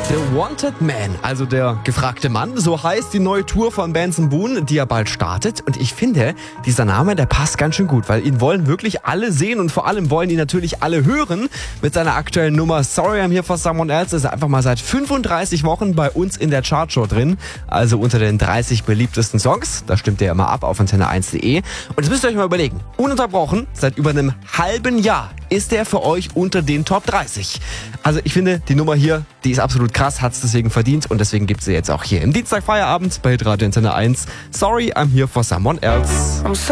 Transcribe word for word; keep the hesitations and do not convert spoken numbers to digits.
The Wanted Man, also der gefragte Mann, so heißt die neue Tour von Benson Boone, die ja bald startet. Und ich finde, dieser Name, der passt ganz schön gut, weil ihn wollen wirklich alle sehen und vor allem wollen ihn natürlich alle hören. Mit seiner aktuellen Nummer Sorry I'm Here for Someone Else ist er einfach mal seit fünfunddreißig Wochen bei uns in der Chartshow drin. Also unter den dreißig beliebtesten Songs. Da stimmt er immer ab auf antenne eins punkt de. Und jetzt müsst ihr euch mal überlegen, ununterbrochen, seit über einem halben Jahr ist er für euch unter den Top dreißig. Also ich finde, die Nummer hier, die ist absolut krass, hat es deswegen verdient und deswegen gibt sie jetzt auch hier im Dienstagfeierabend bei Hitradio Antenne eins. Sorry, I'm here for someone else.